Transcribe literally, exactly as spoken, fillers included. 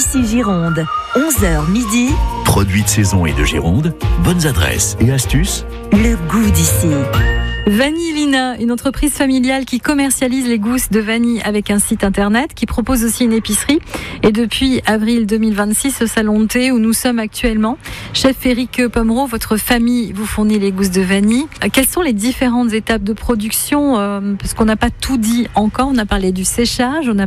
d'ici Gironde. onze heures midi. Produits de saison et de Gironde, bonnes adresses et astuces. Le goût d'ici. Vanillina, une entreprise familiale qui commercialise les gousses de vanille avec un site internet, qui propose aussi une épicerie. Et depuis avril deux mille vingt-six, au salon de thé où nous sommes actuellement, chef Éric Pomereau, votre famille vous fournit les gousses de vanille. Quelles sont les différentes étapes de production ? euh, Parce qu'on n'a pas tout dit encore. On a parlé du séchage, on a